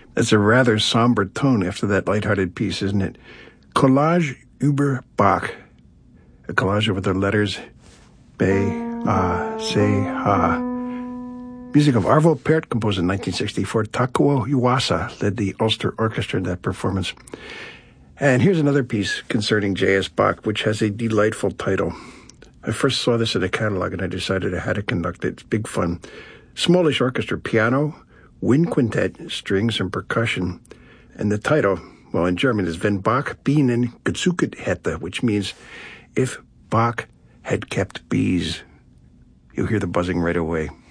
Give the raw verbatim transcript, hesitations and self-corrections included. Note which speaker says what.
Speaker 1: That's a rather somber tone after that lighthearted piece, isn't it? Collage über Bach. A collage over the letters B, A, C, H. Music of Arvo Pärt, composed in nineteen sixty-four. Takuo Iwasa led the Ulster Orchestra in that performance. And here's another piece concerning J S. Bach, which has a delightful title. I first saw this in a catalog, and I decided I had to conduct it. It's big fun. Smallish orchestra, piano, wind quintet, strings, and percussion. And the title, well, in German, is Wenn Bach Bienen gezüchtet hätte, which means if Bach had kept bees. You'll hear the buzzing right away.